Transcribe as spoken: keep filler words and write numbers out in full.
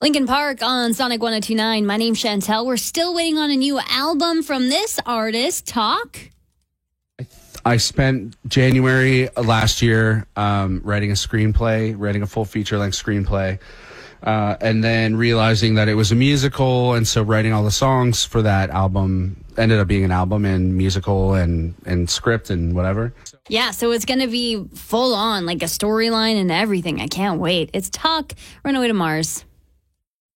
Linkin Park on Sonic one oh two point nine. My name's Chantel. We're still waiting on a new album from this artist. Talk. I spent January last year um, writing a screenplay, writing a full feature-length screenplay, uh, and then realizing that it was a musical, and so writing all the songs for that album ended up being an album and musical and, and script and whatever. Yeah, so it's going to be full on, like a storyline and everything. I can't wait. It's Talk. Run Away to Mars.